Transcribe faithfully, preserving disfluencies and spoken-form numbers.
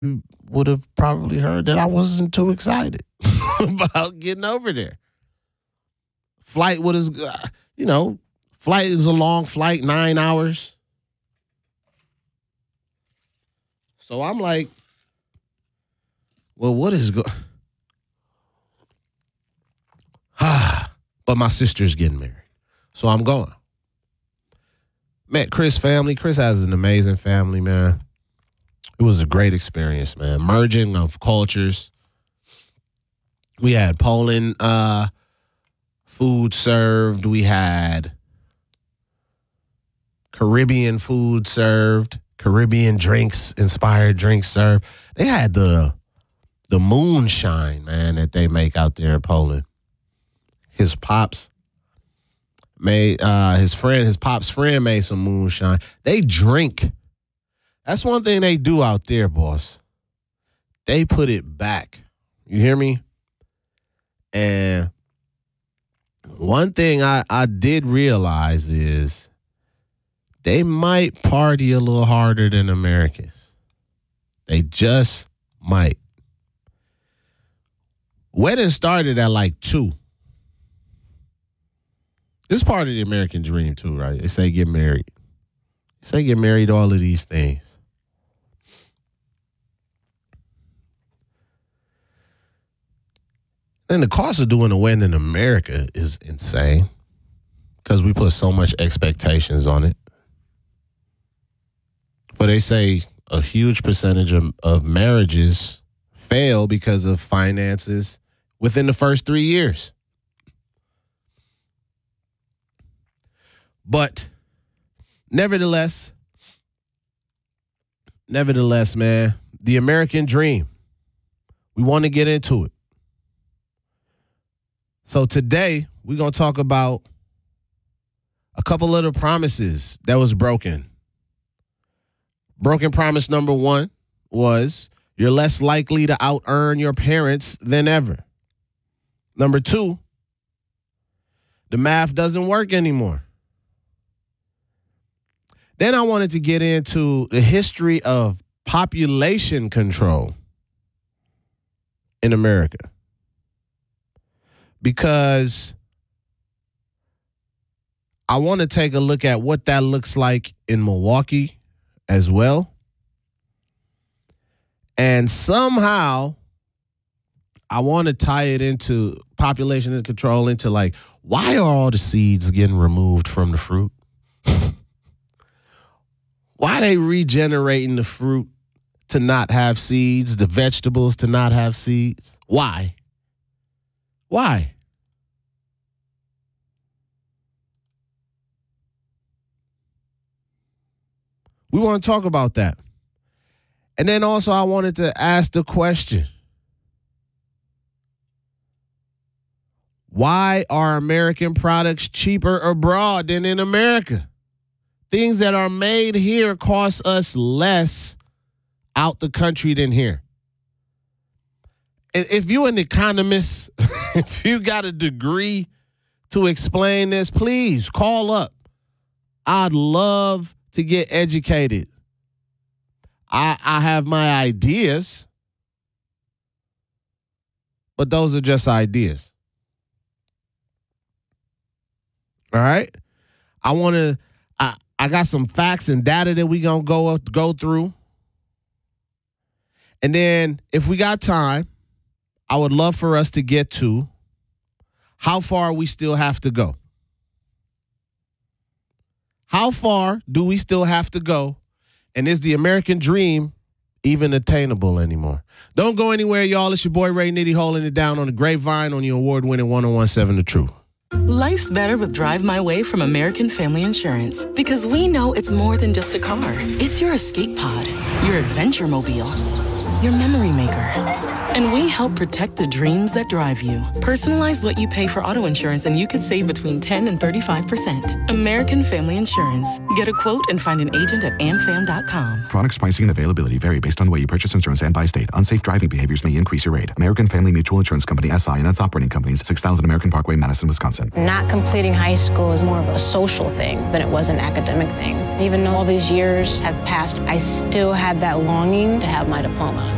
you would have probably heard that I wasn't too excited about getting over there. Flight would have, you know, flight is a long flight, nine hours. So I'm like, well, what is going? Ah, but my sister's getting married, so I'm going. Met Chris' family. Chris has an amazing family, man. It was a great experience, man. Merging of cultures. We had Poland uh, food served. We had Caribbean food served. Caribbean drinks, inspired drinks served. They had the the moonshine, man, that they make out there in Poland. His pops made, uh, his friend, his pop's friend made some moonshine. They drink. That's one thing they do out there, boss. They put it back. You hear me? And one thing I, I did realize is they might party a little harder than Americans. They just might. Wedding started at like two. This is part of the American dream too, right? They say get married. They say get married to all of these things. And the cost of doing a wedding in America is insane because we put so much expectations on it. But they say a huge percentage of, of marriages fail because of finances within the first three years. But nevertheless, nevertheless, man, the American dream, we want to get into it. So today, we're going to talk about a couple of the promises that was broken. Broken promise number one was you're less likely to out-earn your parents than ever. Number two, the math doesn't work anymore. Then I wanted to get into the history of population control in America. Because I want to take a look at what that looks like in Milwaukee as well. And somehow I want to tie it into population and control into like, why are all the seeds getting removed from the fruit? Why are they regenerating the fruit to not have seeds, the vegetables to not have seeds? Why? Why? We want to talk about that. And then also I wanted to ask the question, why are American products cheaper abroad than in America? Things that are made here cost us less out the country than here. And if you're an economist, if you got a degree to explain this, please call up. I'd love to get educated. I, I have my ideas, but those are just ideas. All right? I want to, I, I got some facts and data that we going to go go through. And then if we got time, I would love for us to get to how far we still have to go. How far do we still have to go? And is the American dream even attainable anymore? Don't go anywhere, y'all. It's your boy Ray Nitty holding it down on the grapevine on your award-winning one oh one point seven The Truth. Life's better with Drive My Way from American Family Insurance because we know it's more than just a car. It's your escape pod, your adventure mobile, your memory maker. And we help protect the dreams that drive you. Personalize what you pay for auto insurance and you could save between ten and thirty-five percent. American Family Insurance. Get a quote and find an agent at am fam dot com. Products, pricing, and availability vary based on the way you purchase insurance and by state. Unsafe driving behaviors may increase your rate. American Family Mutual Insurance Company, S I, and its operating companies, six thousand American Parkway, Madison, Wisconsin. Not completing high school is more of a social thing than it was an academic thing. Even though all these years have passed, I still had that longing to have my diploma.